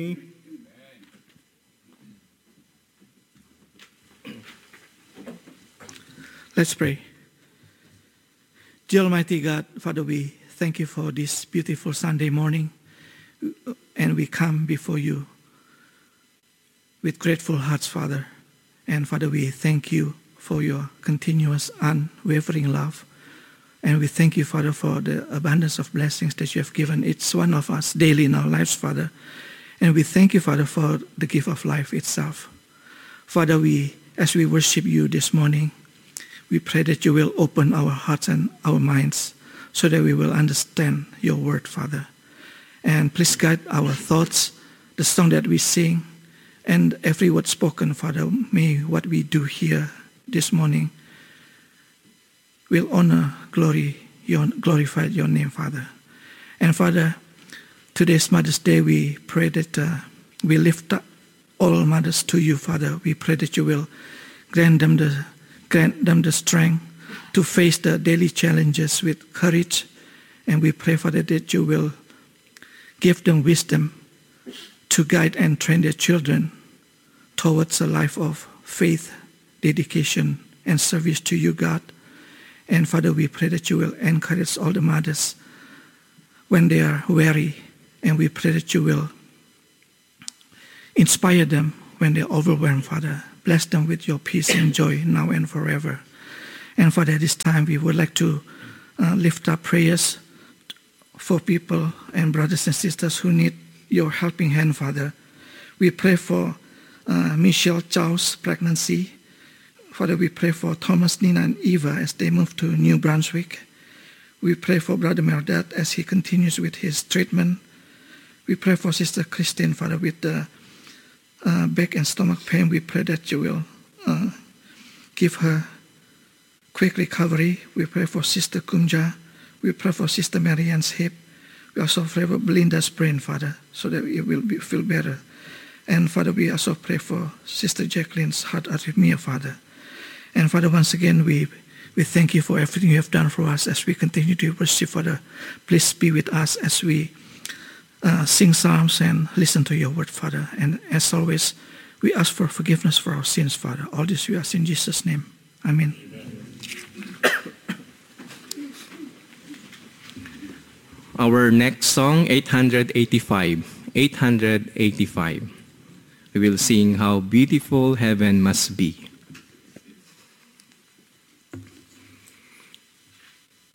Let's pray. Dear Almighty God, Father, we thank you for this beautiful Sunday morning, and we come before you with grateful hearts, Father. And Father, we thank you for your continuous, unwavering love. And we thank you, Father, for the abundance of blessings that you have given each one of us daily in our lives, Father. And we thank you, Father, for the gift of life itself. Father, as we worship you this morning, we pray that you will open our hearts and our minds so that we will understand your word, Father. And please guide our thoughts, the song that we sing, and every word spoken, Father. May what we do here this morning will honor, glorify your name, Father. And Father, today's Mother's Day, we pray that we lift up all mothers to you, Father. We pray that you will grant them the strength to face the daily challenges with courage. And we pray, Father, that you will give them wisdom to guide and train their children towards a life of faith, dedication, and service to you, God. And Father, we pray that you will encourage all the mothers when they are weary. And we pray that you will inspire them when they are overwhelmed, Father. Bless them with your peace and joy now and forever. And Father, at this time, we would like to lift up prayers for people and brothers and sisters who need your helping hand, Father. We pray for Michelle Chow's pregnancy. Father, we pray for Thomas, Nina, and Eva as they move to New Brunswick. We pray for Brother Merdad as he continues with his treatment. We pray for Sister Christine, Father, with the back and stomach pain. We pray that you will give her quick recovery. We pray for Sister Kumja. We pray for Sister Marianne's hip. We also pray for Belinda's brain, Father, so that it will feel better. And Father, we also pray for Sister Jacqueline's heart arrhythmia, Father. And Father, once again, we thank you for everything you have done for us as we continue to worship, Father. Please be with us as we sing psalms and listen to your word, Father. And as always, we ask for forgiveness for our sins, Father. All this we ask in Jesus' name. Amen. Our next song, 885. 885. We will sing How Beautiful Heaven Must Be.